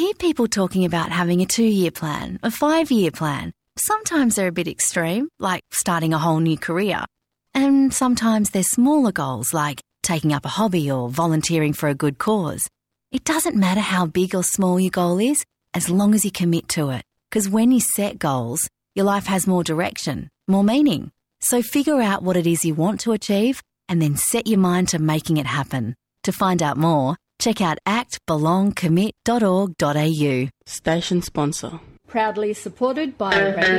hear people talking about having a 2-year plan, a 5-year plan. Sometimes they're a bit extreme, like starting a whole new career. And sometimes they're smaller goals, like taking up a hobby or volunteering for a good cause. It doesn't matter how big or small your goal is, as long as you commit to it. Because when you set goals, your life has more direction, more meaning. So figure out what it is you want to achieve and then set your mind to making it happen. To find out more, check out actbelongcommit.org.au. Station sponsor. Proudly supported by Radio